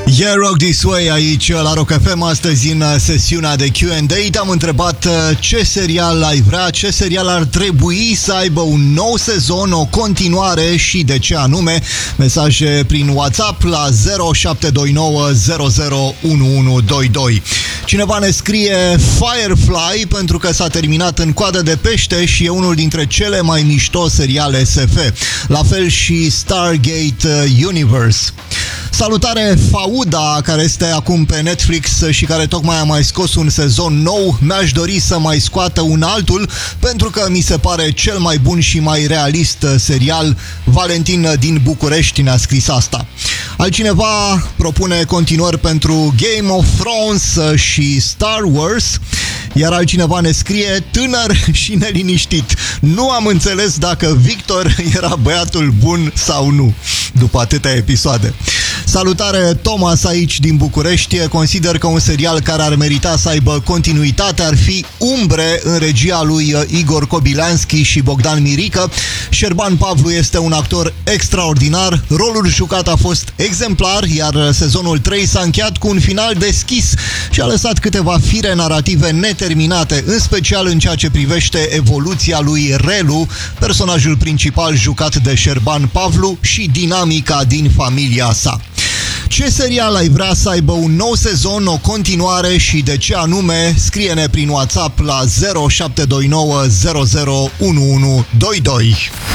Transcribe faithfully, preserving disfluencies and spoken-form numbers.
Yeah, Rock This Way aici la Rock F M. Astăzi în sesiunea de Q and A te-am întrebat ce serial ai vrea, ce serial ar trebui să aibă un nou sezon, o continuare și de ce anume. Mesaje prin WhatsApp la zero șapte doi nouă zero zero unu unu doi doi. Cineva ne scrie Firefly pentru că s-a terminat în coadă de pește și e unul dintre cele mai mișto seriale S F. La fel și Stargate Universe. Salutare Fauda, care este acum pe Netflix și care tocmai a mai scos un sezon nou. Mi-aș dori să mai scoată un altul pentru că mi se pare cel mai bun și mai realist serial. Valentin din București ne-a scris asta. Altcineva propune continuări pentru Game of Thrones și Star Wars. Iar altcineva ne scrie tânăr și neliniștit. Nu am înțeles dacă Victor era băiatul bun sau nu, după atâtea episoade. Salutare, Thomas aici din București. Consider că un serial care ar merita să aibă continuitate ar fi Umbre, în regia lui Igor Kobilanski și Bogdan Mirică. Șerban Pavlu este un actor extraordinar, rolul jucat a fost exemplar, iar sezonul trei s-a încheiat cu un final deschis și a lăsat câteva fire narrative neterminate, în special în ceea ce privește evoluția lui Relu, personajul principal jucat de Șerban Pavlu, și dinamica din familia sa. Ce serial ai vrea să aibă un nou sezon, o continuare și de ce anume? Scrie-ne prin WhatsApp la zero șapte doi nouă zero zero unu unu doi doi.